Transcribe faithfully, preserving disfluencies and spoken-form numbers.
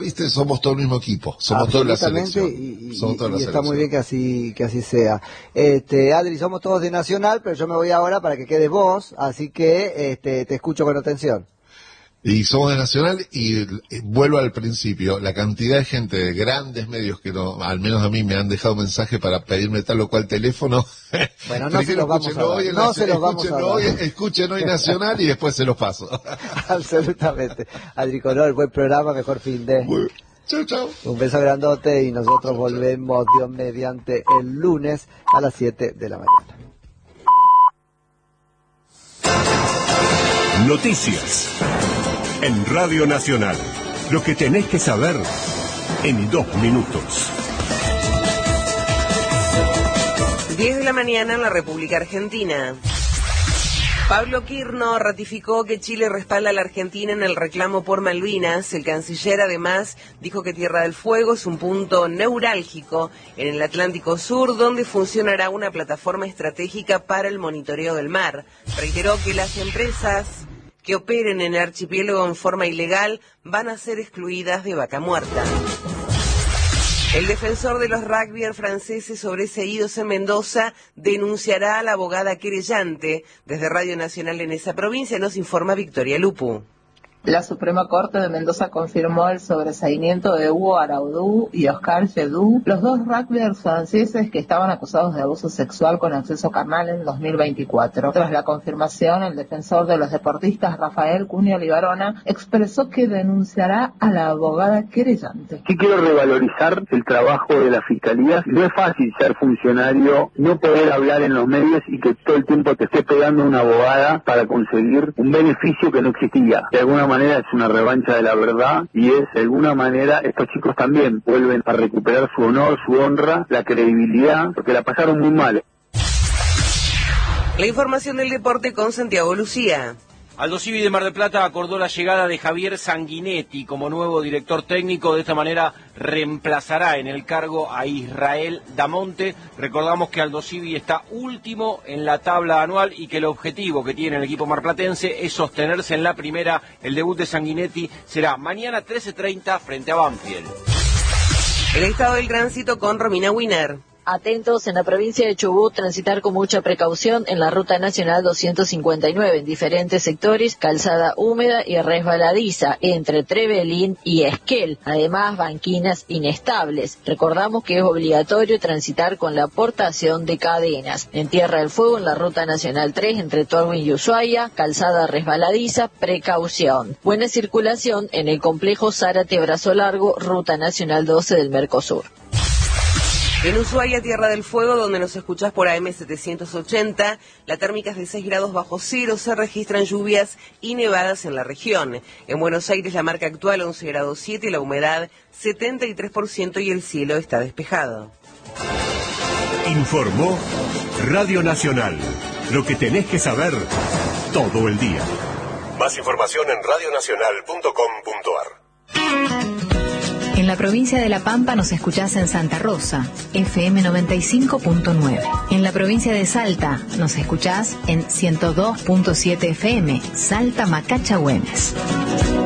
Viste, somos todo el mismo equipo, somos toda la selección. Y, y, somos toda la y está selección. muy bien que así que así sea. Este, Adri, somos todos de Nacional, pero yo me voy ahora para que quedes vos, así que este, te escucho con atención. Y somos de Nacional y, y vuelvo al principio, la cantidad de gente de grandes medios que no, al menos a mí me han dejado mensaje para pedirme tal o cual teléfono. Bueno, no se los vamos a dar, no se los vamos a dar. Hoy, escuchen hoy Nacional y después se los paso. Absolutamente. Adri Corol, buen programa, mejor fin de. Bueno, chau, chau. Un beso grandote y nosotros volvemos, Dios mediante, el lunes a las siete de la mañana. Noticias en Radio Nacional. Lo que tenés que saber en dos minutos. diez de la mañana en la República Argentina. Pablo Quirno ratificó que Chile respalda a la Argentina en el reclamo por Malvinas. El canciller además dijo que Tierra del Fuego es un punto neurálgico en el Atlántico Sur donde funcionará una plataforma estratégica para el monitoreo del mar. Reiteró que las empresas que operen en el archipiélago en forma ilegal van a ser excluidas de Vaca Muerta. El defensor de los rugbyers franceses sobreseídos en Mendoza denunciará a la abogada querellante. Desde Radio Nacional en esa provincia nos informa Victoria Lupu. La Suprema Corte de Mendoza confirmó el sobreseimiento de Hugo Araudú y Oscar Jedú, los dos rugbyers franceses que estaban acusados de abuso sexual con acceso carnal en dos mil veinticuatro. Tras la confirmación, el defensor de los deportistas, Rafael Cunha Libarona, expresó que denunciará a la abogada querellante. Sí quiero revalorizar el trabajo de la Fiscalía. No es fácil ser funcionario, no poder hablar en los medios y que todo el tiempo te esté pegando una abogada para conseguir un beneficio que no existía. De alguna manera es una revancha de la verdad y es, de alguna manera, estos chicos también vuelven a recuperar su honor, su honra, la credibilidad, porque la pasaron muy mal. La información del deporte con Santiago Lucía. Aldosivi de Mar del Plata acordó la llegada de Javier Sanguinetti como nuevo director técnico. De esta manera reemplazará en el cargo a Israel Damonte. Recordamos que Aldosivi está último en la tabla anual y que el objetivo que tiene el equipo marplatense es sostenerse en la primera. El debut de Sanguinetti será mañana trece treinta frente a Banfield. El estado del tránsito con Romina Winer. Atentos en la provincia de Chubut, transitar con mucha precaución en la ruta nacional doscientos cincuenta y nueve en diferentes sectores, calzada húmeda y resbaladiza entre Trevelin y Esquel, además banquinas inestables. Recordamos que es obligatorio transitar con la portación de cadenas. En Tierra del Fuego, en la ruta nacional tres entre Torwin y Ushuaia, calzada resbaladiza, precaución. Buena circulación en el complejo Zárate Brazo Largo, ruta nacional doce del Mercosur. En Ushuaia, Tierra del Fuego, donde nos escuchás por A M setecientos ochenta, la térmica es de seis grados bajo cero, se registran lluvias y nevadas en la región. En Buenos Aires, la marca actual once grados siete, la humedad setenta y tres por ciento y el cielo está despejado. Informó Radio Nacional. Lo que tenés que saber todo el día. Más información en radio nacional punto com punto ar. En la provincia de La Pampa nos escuchás en Santa Rosa, F M noventa y cinco punto nueve. En la provincia de Salta nos escuchás en ciento dos punto siete F M, Salta Macacha Güemes.